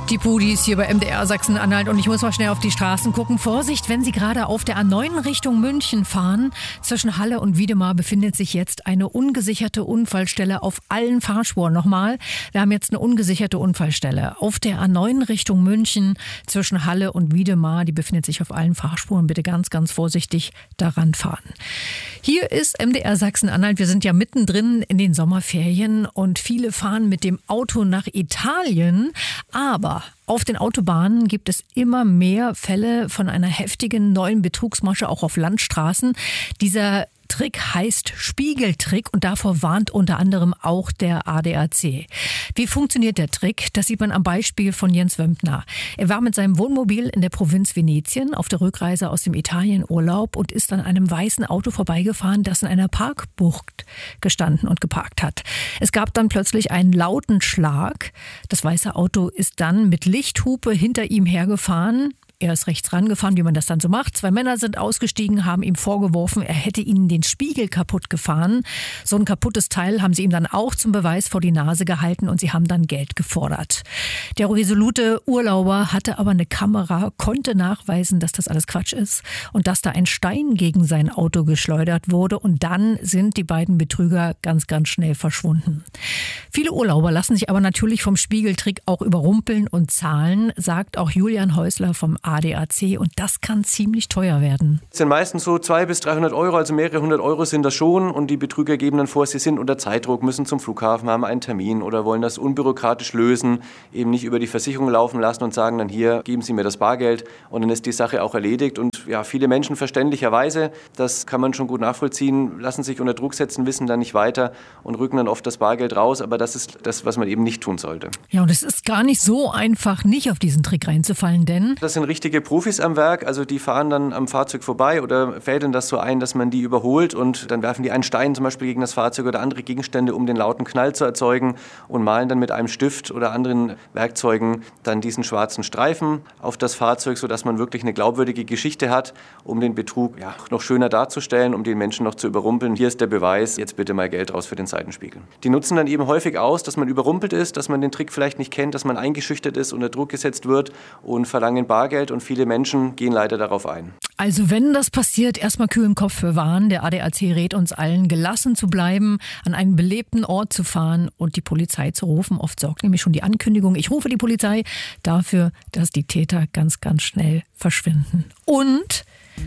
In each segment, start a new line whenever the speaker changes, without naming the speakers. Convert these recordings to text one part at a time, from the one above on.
Die Pudis hier bei MDR Sachsen-Anhalt und ich muss mal schnell auf die Straßen gucken. Vorsicht, wenn Sie gerade auf der A9 Richtung München fahren. Zwischen Halle und Wiedemar befindet sich jetzt eine ungesicherte Unfallstelle auf allen Fahrspuren. Nochmal, wir haben jetzt eine ungesicherte Unfallstelle auf der A9 Richtung München zwischen Halle und Wiedemar. Die befindet sich auf allen Fahrspuren. Bitte ganz, ganz vorsichtig daran fahren. Hier ist MDR Sachsen-Anhalt. Wir sind ja mittendrin in den Sommerferien und viele fahren mit dem Auto nach Italien. Aber auf den Autobahnen gibt es immer mehr Fälle von einer heftigen neuen Betrugsmasche, auch auf Landstraßen. Dieser Trick heißt Spiegeltrick und davor warnt unter anderem auch der ADAC. Wie funktioniert der Trick? Das sieht man am Beispiel von Jens Wömpner. Er war mit seinem Wohnmobil in der Provinz Venetien auf der Rückreise aus dem Italienurlaub und ist an einem weißen Auto vorbeigefahren, das in einer Parkbucht gestanden und geparkt hat. Es gab dann plötzlich einen lauten Schlag. Das weiße Auto ist dann mit Lichthupe hinter ihm hergefahren. Er ist rechts rangefahren, wie man das dann so macht. 2 Männer sind ausgestiegen, haben ihm vorgeworfen, er hätte ihnen den Spiegel kaputt gefahren. So ein kaputtes Teil haben sie ihm dann auch zum Beweis vor die Nase gehalten und sie haben dann Geld gefordert. Der resolute Urlauber hatte aber eine Kamera, konnte nachweisen, dass das alles Quatsch ist und dass da ein Stein gegen sein Auto geschleudert wurde. Und dann sind die beiden Betrüger ganz, ganz schnell verschwunden. Viele Urlauber lassen sich aber natürlich vom Spiegeltrick auch überrumpeln und zahlen, sagt auch Julian Häusler vom ADAC, und das kann ziemlich teuer werden.
Es sind meistens so 200 bis 300 Euro, also mehrere hundert Euro sind das schon, und die Betrüger geben dann vor, sie sind unter Zeitdruck, müssen zum Flughafen, haben einen Termin oder wollen das unbürokratisch lösen, eben nicht über die Versicherung laufen lassen und sagen dann: hier, geben Sie mir das Bargeld, und dann ist die Sache auch erledigt. Und ja, viele Menschen verständlicherweise, das kann man schon gut nachvollziehen, lassen sich unter Druck setzen, wissen dann nicht weiter und rücken dann oft das Bargeld raus, aber das ist das, was man eben nicht tun sollte.
Ja, und es ist gar nicht so einfach, nicht auf diesen Trick reinzufallen, denn
das sind richtige Profis am Werk, also die fahren dann am Fahrzeug vorbei oder fädeln das so ein, dass man die überholt, und dann werfen die einen Stein zum Beispiel gegen das Fahrzeug oder andere Gegenstände, um den lauten Knall zu erzeugen, und malen dann mit einem Stift oder anderen Werkzeugen dann diesen schwarzen Streifen auf das Fahrzeug, sodass man wirklich eine glaubwürdige Geschichte hat, um den Betrug noch schöner darzustellen, um den Menschen noch zu überrumpeln. Hier ist der Beweis, jetzt bitte mal Geld raus für den Seitenspiegel. Die nutzen dann eben häufig aus, dass man überrumpelt ist, dass man den Trick vielleicht nicht kennt, dass man eingeschüchtert ist, unter Druck gesetzt wird, und verlangen Bargeld, und viele Menschen gehen leider darauf ein.
Also wenn das passiert, erstmal kühlen Kopf bewahren. Der ADAC rät uns allen, gelassen zu bleiben, an einen belebten Ort zu fahren und die Polizei zu rufen. Oft sorgt nämlich schon die Ankündigung: ich rufe die Polizei, dafür, dass die Täter ganz, ganz schnell verschwinden. Und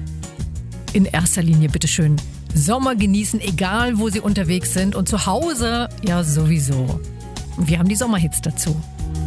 in erster Linie bitteschön Sommer genießen, egal wo Sie unterwegs sind, und zu Hause ja sowieso. Wir haben die Sommerhits dazu.